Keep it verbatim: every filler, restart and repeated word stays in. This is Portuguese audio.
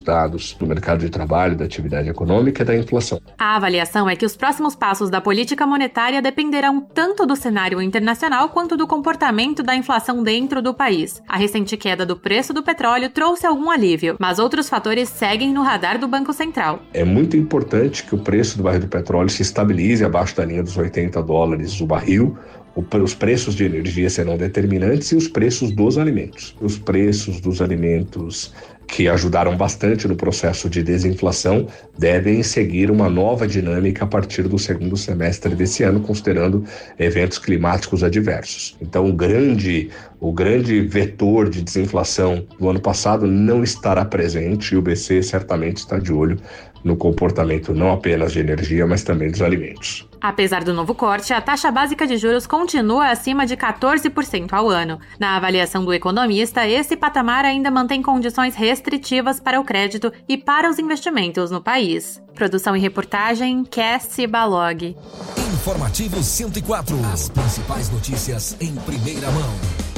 resultados do mercado de trabalho, da atividade econômica e da inflação. A avaliação é que os próximos passos da política monetária dependerão tanto do cenário internacional quanto do comportamento da inflação dentro do país. A recente queda do preço do petróleo trouxe algum alívio, mas outros fatores seguem no radar do Banco Central. É muito importante que o preço do barril do petróleo se estabilize abaixo da linha dos oitenta dólares o barril. Os preços de energia serão determinantes e os preços dos alimentos. Os preços dos alimentos que ajudaram bastante no processo de desinflação devem seguir uma nova dinâmica a partir do segundo semestre desse ano, considerando eventos climáticos adversos. Então, o grande, o grande vetor de desinflação do ano passado não estará presente e o B C certamente está de olho no comportamento não apenas de energia, mas também dos alimentos. Apesar do novo corte, a taxa básica de juros continua acima de quatorze por cento ao ano. Na avaliação do economista, esse patamar ainda mantém condições restritivas para o crédito e para os investimentos no país. Produção e reportagem, Cassie Balog. Informativo cento e quatro. As principais notícias em primeira mão.